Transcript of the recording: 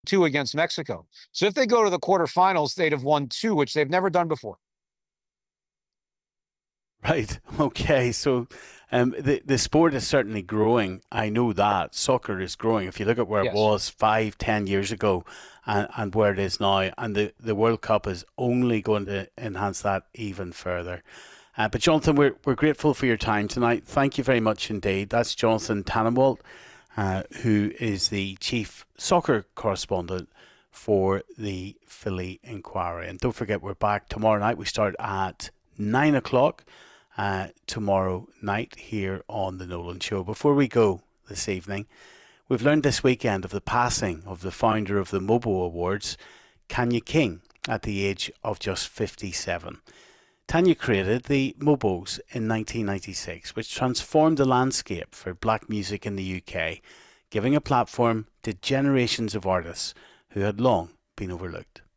2 against Mexico. So if they go to the quarterfinals, they'd have won 2, which they've never done before. Right. Okay. So the sport is certainly growing. I know that soccer is growing. If you look at where it Yes. was 5, 10 years ago, and where it is now, and the World Cup is only going to enhance that even further. But Jonathan, we're grateful for your time tonight. Thank you very much indeed. That's Jonathan Tannenwald, who is the chief soccer correspondent for the Philly Inquiry. And don't forget, we're back tomorrow night. We start at 9 o'clock tomorrow night here on The Nolan Show. Before we go this evening, we've learned this weekend of the passing of the founder of the Mobo Awards, Tanya King, at the age of just 57. Tanya created the Mobos in 1996, which transformed the landscape for black music in the UK, giving a platform to generations of artists who had long been overlooked.